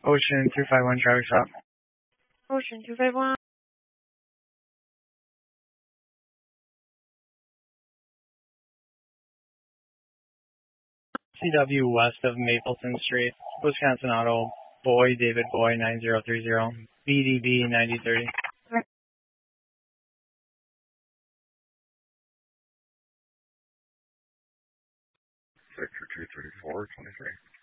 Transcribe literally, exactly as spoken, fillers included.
Ocean two five one traffic stop. Ocean two five one. C W west of Mapleton Street, Wisconsin Auto, Boy, David Boy, nine zero three zero, B D B ninety thirty. Sector two thirty-four, twenty-three.